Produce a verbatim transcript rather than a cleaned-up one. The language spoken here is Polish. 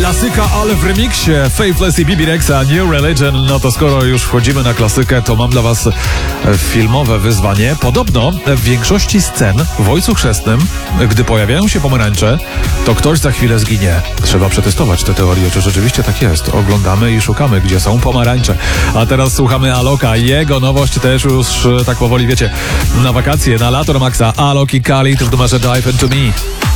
Klasyka, ale w remiksie Faithless i Bibi Rexa, New Religion. No to skoro już wchodzimy na klasykę, to mam dla was filmowe wyzwanie. Podobno w większości scen w Ojcu Chrzestnym, gdy pojawiają się pomarańcze, to ktoś za chwilę zginie. Trzeba przetestować tę teorię, czy rzeczywiście tak jest. Oglądamy i szukamy, gdzie są pomarańcze. A teraz słuchamy Aloka. Jego nowość też już tak powoli, wiecie, na wakacje, na lato Maxa. Alok i Kali, też numerze Dive Into Me.